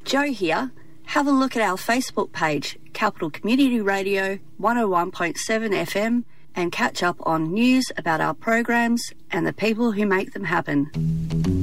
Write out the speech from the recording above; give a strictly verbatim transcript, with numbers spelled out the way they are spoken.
Jo here. Have a look at our Facebook page, Capital Community Radio one oh one point seven F M, and catch up on news about our programs and the people who make them happen.